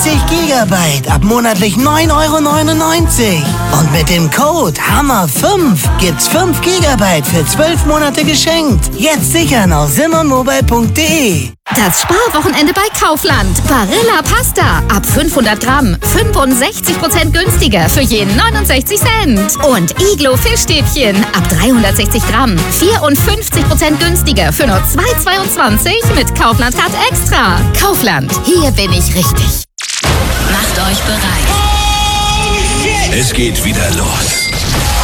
Gigabyte ab monatlich 9,99 €. Und mit dem Code HAMMER5 gibt's 5 Gigabyte für 12 Monate geschenkt. Jetzt sichern auf simmermobile.de. Das Sparwochenende bei Kaufland. Barilla Pasta ab 500 Gramm 65% günstiger für je 69 Cent. Und Iglo Fischstäbchen ab 360 Gramm 54% günstiger für nur 2,22 mit Kaufland Card Extra. Kaufland, hier bin ich richtig. Macht euch bereit. Es geht wieder los.